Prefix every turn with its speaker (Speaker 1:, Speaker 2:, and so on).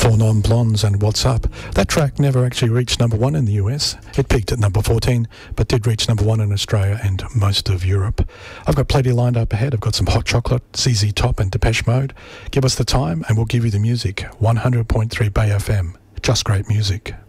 Speaker 1: Four Non Blondes and What's Up. That track never actually reached number one in the US. It peaked at number 14, but did reach number one in Australia and most of Europe. I've got plenty lined up ahead. I've got some Hot Chocolate, ZZ Top and Depeche Mode. Give us the time and we'll give you the music. 100.3 Bay FM. Just great music.